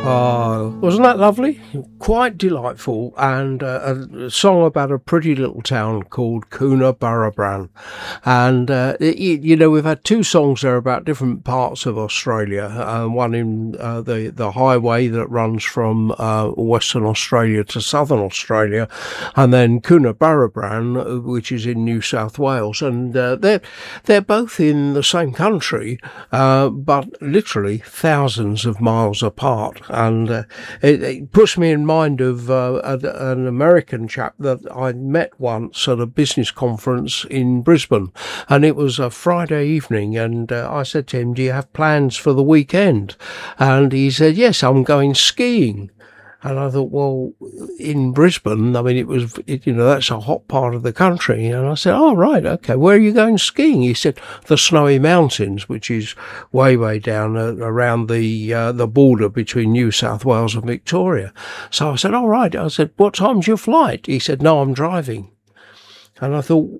Wasn't that lovely? Quite delightful, and a song about a pretty little town called Coonabarabran. And we've had two songs there about different parts of Australia. One in the highway that runs from Western Australia to Southern Australia, and then Coonabarabran, which is in New South Wales. And they're both in the same country, but literally thousands of miles apart. And it puts me in mind of an American chap that I met once at a business conference in Brisbane, and it was a Friday evening, and I said to him, "Do you have plans for the weekend?" And he said, "Yes, I'm going skiing." And I thought, well, in Brisbane, I mean, that's a hot part of the country. And I said, oh, right, okay, where are you going skiing? He said, the Snowy Mountains, which is way, way down around the border between New South Wales and Victoria. So I said, all right. I said, what time's your flight? He said, no, I'm driving. And I thought,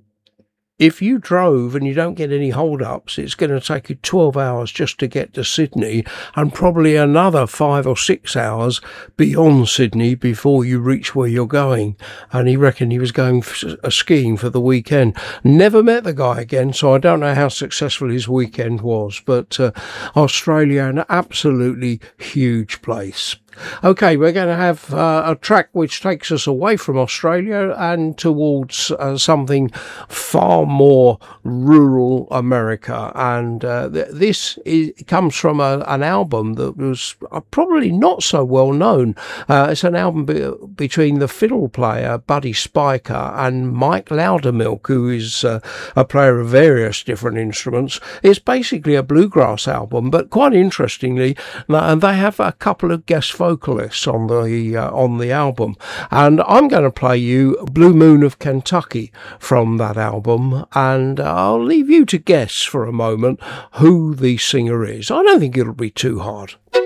if you drove and you don't get any hold-ups, it's going to take you 12 hours just to get to Sydney, and probably another 5 or 6 hours beyond Sydney before you reach where you're going. And he reckoned he was going skiing for the weekend. Never met the guy again, so I don't know how successful his weekend was. But Australia, an absolutely huge place. Okay, we're going to have a track which takes us away from Australia and towards something far more rural America. And this comes from an album that was probably not so well known. It's an album between the fiddle player Buddy Spicher and Mike Loudermilk, who is a player of various different instruments. It's basically a bluegrass album, but quite interestingly, and they have a couple of guest vocalists on the album, and I'm going to play you Blue Moon of Kentucky from that album, and I'll leave you to guess for a moment who the singer is. I don't think it'll be too hard.